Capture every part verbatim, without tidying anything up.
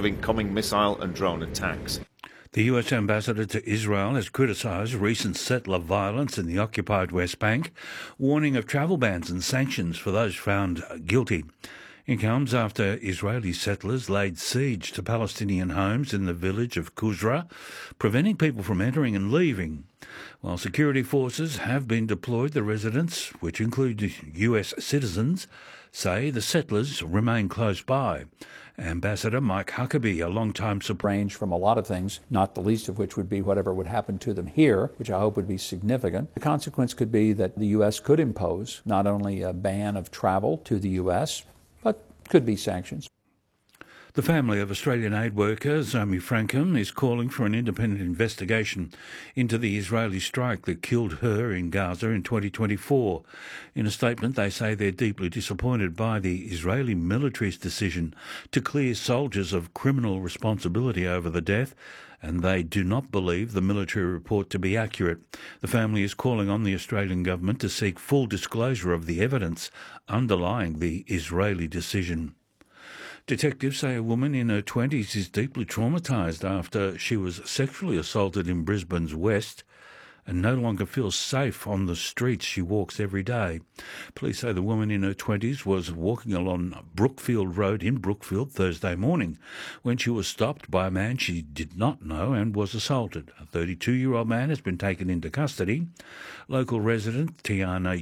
incoming missile and drone attacks. The U S ambassador to Israel has criticised recent settler violence in the occupied West Bank, warning of travel bans and sanctions for those found guilty. It comes after Israeli settlers laid siege to Palestinian homes in the village of Kuzra, preventing people from entering and leaving. While security forces have been deployed, the residents, which include U S citizens, say the settlers remain close by. Ambassador Mike Huckabee, a long-time support range from a lot of things, not the least of which would be whatever would happen to them here, which I hope would be significant. The consequence could be that the U S could impose not only a ban of travel to the U S, but could be sanctions. The family of Australian aid worker Zomi Frankham is calling for an independent investigation into the Israeli strike that killed her in Gaza in twenty twenty-four. In a statement, they say they're deeply disappointed by the Israeli military's decision to clear soldiers of criminal responsibility over the death, and they do not believe the military report to be accurate. The family is calling on the Australian government to seek full disclosure of the evidence underlying the Israeli decision. Detectives say a woman in her twenties is deeply traumatised after she was sexually assaulted in Brisbane's West and no longer feels safe on the streets she walks every day. Police say the woman in her twenties was walking along Brookfield Road in Brookfield Thursday morning when she was stopped by a man she did not know and was assaulted. A thirty-two-year-old man has been taken into custody. Local resident Tiana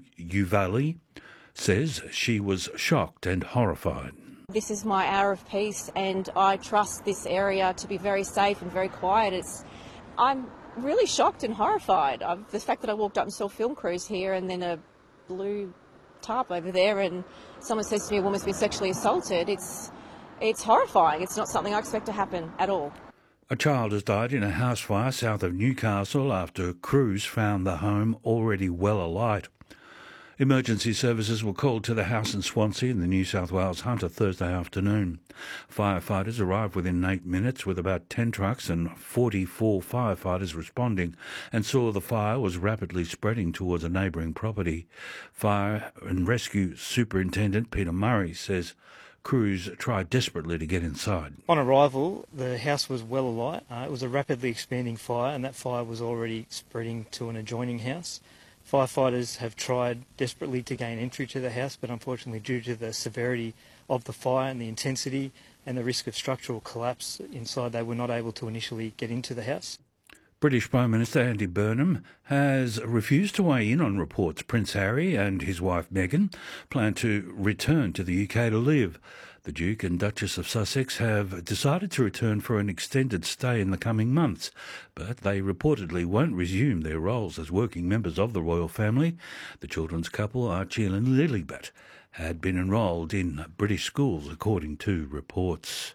Uvali says she was shocked and horrified. This is my hour of peace, and I trust this area to be very safe and very quiet. It's, I'm really shocked and horrified. I've, the fact that I walked up and saw film crews here and then a blue tarp over there and someone says to me a woman's been sexually assaulted, it's, it's horrifying. It's not something I expect to happen at all. A child has died in a house fire south of Newcastle after crews found the home already well alight. Emergency services were called to the house in Swansea in the New South Wales Hunter Thursday afternoon. Firefighters arrived within eight minutes with about ten trucks and forty-four firefighters responding and saw the fire was rapidly spreading towards a neighbouring property. Fire and Rescue Superintendent Peter Murray says crews tried desperately to get inside. On arrival, the house was well alight. Uh, it was a rapidly expanding fire, and that fire was already spreading to an adjoining house. Firefighters have tried desperately to gain entry to the house, but unfortunately due to the severity of the fire and the intensity and the risk of structural collapse inside, they were not able to initially get into the house. British Prime Minister Andy Burnham has refused to weigh in on reports Prince Harry and his wife Meghan plan to return to the U K to live. The Duke and Duchess of Sussex have decided to return for an extended stay in the coming months, but they reportedly won't resume their roles as working members of the royal family. The children's couple, Archie and Lilibet, had been enrolled in British schools, according to reports.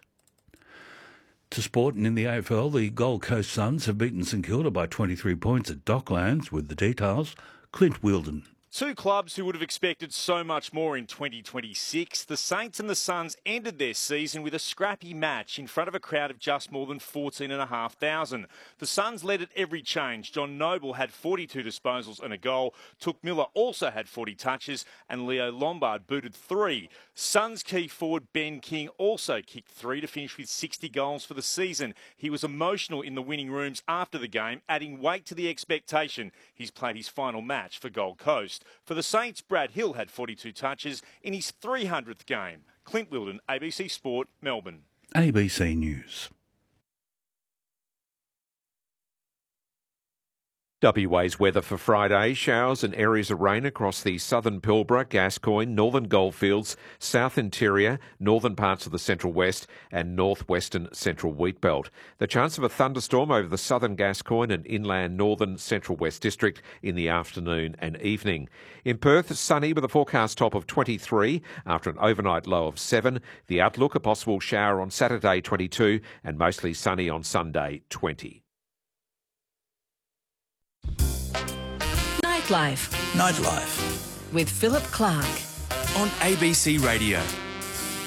To sport, and in the A F L, the Gold Coast Suns have beaten St Kilda by twenty-three points at Docklands. With the details, Clint Wilden. Two clubs who would have expected so much more in twenty twenty-six. The Saints and the Suns ended their season with a scrappy match in front of a crowd of just more than fourteen thousand five hundred. The Suns led at every change. John Noble had forty-two disposals and a goal. Took Miller also had forty touches, and Leo Lombard booted three. Suns key forward Ben King also kicked three to finish with sixty goals for the season. He was emotional in the winning rooms after the game, adding weight to the expectation. He's played his final match for Gold Coast. For the Saints, Brad Hill had forty-two touches in his three hundredth game. Clint Wilden, A B C Sport, Melbourne. A B C News. W A's weather for Friday. Showers and areas of rain across the southern Pilbara, Gascoyne, northern Goldfields, south interior, northern parts of the central west and northwestern central wheat belt. The chance of a thunderstorm over the southern Gascoyne and inland northern central west district in the afternoon and evening. In Perth, sunny with a forecast top of twenty-three after an overnight low of seven. The outlook, a possible shower on Saturday twenty-two and mostly sunny on Sunday twenty. Nightlife. Nightlife. With Philip Clark. On A B C Radio.